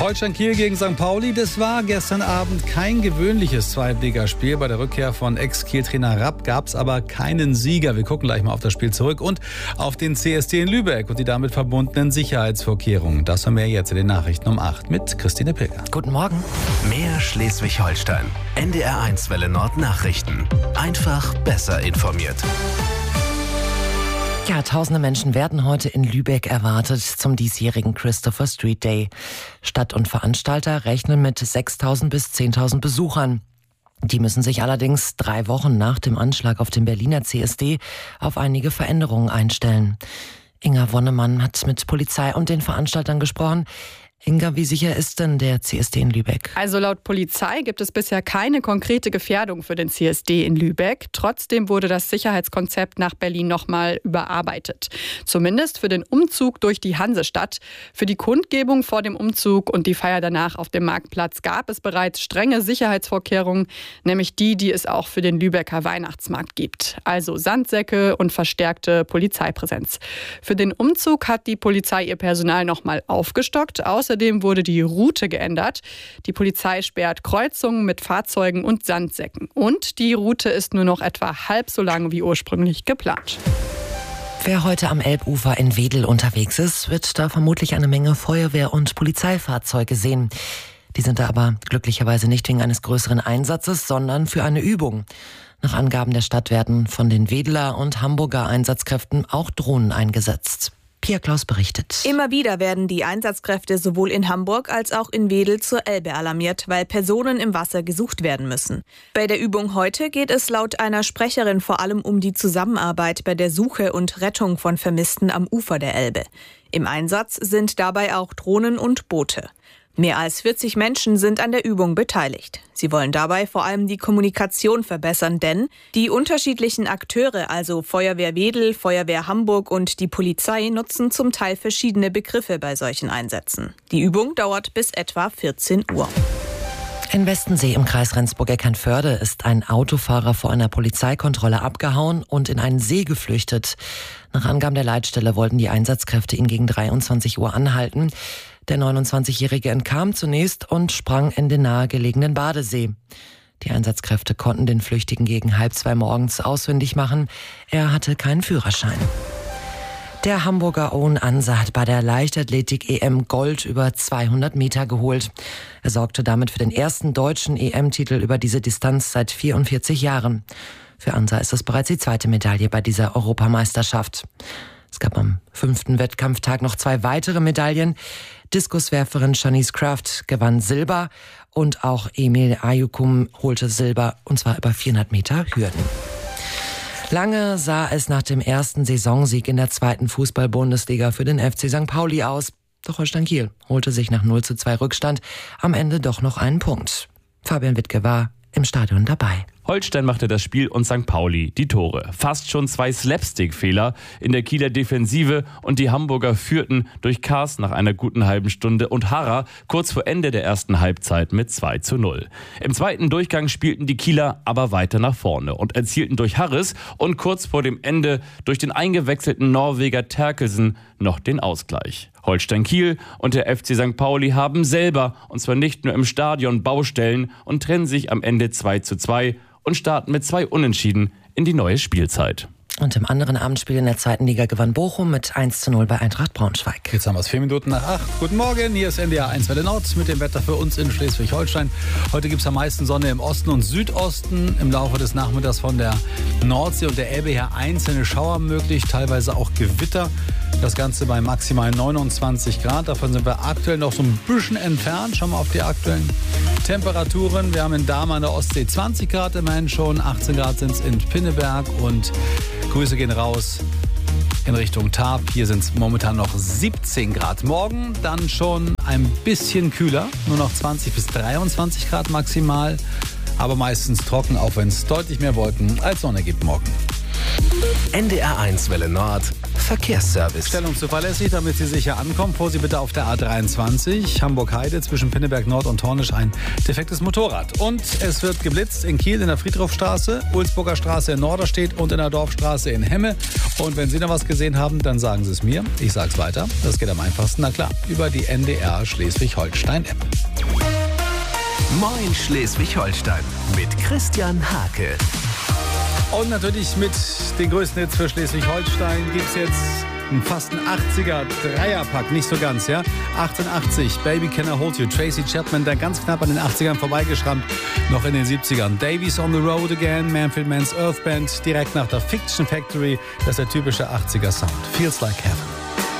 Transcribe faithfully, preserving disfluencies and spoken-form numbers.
Holstein Kiel gegen Sankt Pauli, das war gestern Abend kein gewöhnliches Zweitligaspiel. Bei der Rückkehr von Ex-Kiel-Trainer Rapp gab es aber keinen Sieger. Wir gucken gleich mal auf das Spiel zurück und auf den C S D in Lübeck und die damit verbundenen Sicherheitsvorkehrungen. Das haben wir jetzt in den Nachrichten um acht mit Christine Pilger. Guten Morgen. Mehr Schleswig-Holstein. N D R eins Welle Nord Nachrichten. Einfach besser informiert. Ja, tausende Menschen werden heute in Lübeck erwartet zum diesjährigen Christopher Street Day. Stadt und Veranstalter rechnen mit sechstausend bis zehntausend Besuchern. Die müssen sich allerdings drei Wochen nach dem Anschlag auf den Berliner C S D auf einige Veränderungen einstellen. Inga Wonnemann hat mit Polizei und den Veranstaltern gesprochen. Inga, wie sicher ist denn der C S D in Lübeck? Also laut Polizei gibt es bisher keine konkrete Gefährdung für den C S D in Lübeck. Trotzdem wurde das Sicherheitskonzept nach Berlin nochmal überarbeitet. Zumindest für den Umzug durch die Hansestadt. Für die Kundgebung vor dem Umzug und die Feier danach auf dem Marktplatz gab es bereits strenge Sicherheitsvorkehrungen, nämlich die, die es auch für den Lübecker Weihnachtsmarkt gibt. Also Sandsäcke und verstärkte Polizeipräsenz. Für den Umzug hat die Polizei ihr Personal nochmal aufgestockt. Außerdem wurde die Route geändert. Die Polizei sperrt Kreuzungen mit Fahrzeugen und Sandsäcken. Und die Route ist nur noch etwa halb so lang wie ursprünglich geplant. Wer heute am Elbufer in Wedel unterwegs ist, wird da vermutlich eine Menge Feuerwehr- und Polizeifahrzeuge sehen. Die sind da aber glücklicherweise nicht wegen eines größeren Einsatzes, sondern für eine Übung. Nach Angaben der Stadt werden von den Wedeler und Hamburger Einsatzkräften auch Drohnen eingesetzt. Pia Klaus berichtet. Immer wieder werden die Einsatzkräfte sowohl in Hamburg als auch in Wedel zur Elbe alarmiert, weil Personen im Wasser gesucht werden müssen. Bei der Übung heute geht es laut einer Sprecherin vor allem um die Zusammenarbeit bei der Suche und Rettung von Vermissten am Ufer der Elbe. Im Einsatz sind dabei auch Drohnen und Boote. Mehr als vierzig Menschen sind an der Übung beteiligt. Sie wollen dabei vor allem die Kommunikation verbessern, denn die unterschiedlichen Akteure, also Feuerwehr Wedel, Feuerwehr Hamburg und die Polizei, nutzen zum Teil verschiedene Begriffe bei solchen Einsätzen. Die Übung dauert bis etwa vierzehn Uhr. In Westensee im Kreis Rendsburg-Eckernförde ist ein Autofahrer vor einer Polizeikontrolle abgehauen und in einen See geflüchtet. Nach Angaben der Leitstelle wollten die Einsatzkräfte ihn gegen dreiundzwanzig Uhr anhalten. Der neunundzwanzigjährige entkam zunächst und sprang in den nahegelegenen Badesee. Die Einsatzkräfte konnten den Flüchtigen gegen halb zwei morgens ausfindig machen. Er hatte keinen Führerschein. Der Hamburger Owen Ansa hat bei der Leichtathletik-E M Gold über zweihundert Meter geholt. Er sorgte damit für den ersten deutschen E M-Titel über diese Distanz seit vierundvierzig Jahren. Für Ansa ist es bereits die zweite Medaille bei dieser Europameisterschaft. Es gab am fünften Wettkampftag noch zwei weitere Medaillen. Diskuswerferin Shanice Kraft gewann Silber und auch Emil Ayukum holte Silber, und zwar über vierhundert Meter Hürden. Lange sah es nach dem ersten Saisonsieg in der zweiten Fußball-Bundesliga für den F C Sankt Pauli aus. Doch Holstein Kiel holte sich nach null zu zwei Rückstand am Ende doch noch einen Punkt. Fabian Wittke war im Stadion dabei. Holstein machte das Spiel und Sankt Pauli die Tore. Fast schon zwei Slapstick-Fehler in der Kieler Defensive und die Hamburger führten durch Kars nach einer guten halben Stunde und Harrer kurz vor Ende der ersten Halbzeit mit zwei zu null. Im zweiten Durchgang spielten die Kieler aber weiter nach vorne und erzielten durch Harris und kurz vor dem Ende durch den eingewechselten Norweger Terkelsen noch den Ausgleich. Holstein Kiel und der F C Sankt Pauli haben selber, und zwar nicht nur im Stadion, Baustellen und trennen sich am Ende zwei zu zwei und starten mit zwei Unentschieden in die neue Spielzeit. Und im anderen Abendspiel in der zweiten Liga gewann Bochum mit eins zu null bei Eintracht Braunschweig. Jetzt haben wir es vier Minuten nach acht. Guten Morgen, hier ist N D R eins Welle Nord mit dem Wetter für uns in Schleswig-Holstein. Heute gibt es am meisten Sonne im Osten und Südosten. Im Laufe des Nachmittags von der Nordsee und der Elbe her einzelne Schauer möglich, teilweise auch Gewitter. Das Ganze bei maximal neunundzwanzig Grad. Davon sind wir aktuell noch so ein bisschen entfernt. Schauen wir auf die aktuellen Temperaturen. Wir haben in Dahme an der Ostsee zwanzig Grad immerhin schon. achtzehn Grad sind es in Pinneberg und Grüße gehen raus in Richtung Tarp. Hier sind es momentan noch siebzehn Grad. Morgen dann schon ein bisschen kühler. Nur noch zwanzig bis dreiundzwanzig Grad maximal. Aber meistens trocken, auch wenn es deutlich mehr Wolken als Sonne gibt morgen. N D R eins Welle Nord Verkehrsservice. Stellung zuverlässig, damit Sie sicher ankommen. Vor Sie bitte auf der A dreiundzwanzig, Hamburg-Heide, zwischen Pinneberg Nord und Tornisch ein defektes Motorrad. Und es wird geblitzt in Kiel in der Friedhofstraße, Ulsburger Straße in Norderstedt und in der Dorfstraße in Hemme. Und wenn Sie noch was gesehen haben, dann sagen Sie es mir. Ich sag's weiter. Das geht am einfachsten, na klar, über die N D R Schleswig-Holstein-App. Moin Schleswig-Holstein mit Christian Hake. Und natürlich mit den größten Hits für Schleswig-Holstein gibt es jetzt einen fast einen achtziger Dreierpack, nicht so ganz, ja? achtundachtzig, Baby Can I Hold You, Tracy Chapman, da ganz knapp an den achtzigern vorbeigeschrammt, noch in den siebzigern. Davies on the Road Again, Manfield Mann's Earth Band, direkt nach der Fiction Factory, das ist der typische achtziger Sound. Feels Like Heaven.